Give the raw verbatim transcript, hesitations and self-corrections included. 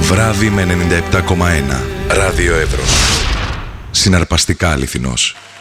Βράδυ με ενενήντα επτά κόμμα ένα. Ράδιο Εύρος. Συναρπαστικά αληθινός.